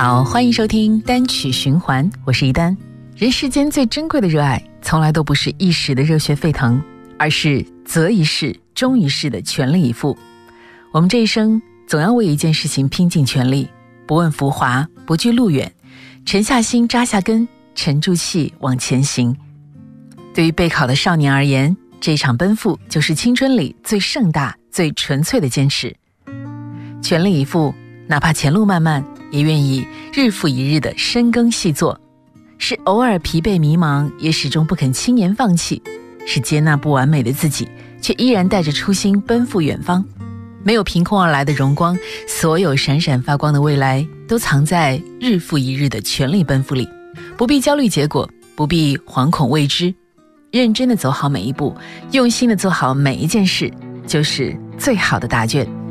好，欢迎收听单曲循环，我是一丹。人世间最珍贵的热爱，从来都不是一时的热血沸腾，而是择一事忠一事的全力以赴。我们这一生总要为一件事情拼尽全力，不问浮华，不惧路远，沉下心，扎下根，沉住气往前行。对于备考的少年而言，这场奔赴就是青春里最盛大最纯粹的坚持。全力以赴，哪怕前路漫漫，也愿意日复一日的深耕细作，是偶尔疲惫迷茫，也始终不肯轻言放弃，是接纳不完美的自己，却依然带着初心奔赴远方。没有凭空而来的荣光，所有闪闪发光的未来都藏在日复一日的全力奔赴里。不必焦虑结果，不必惶恐未知，认真的走好每一步，用心的做好每一件事，就是最好的答卷。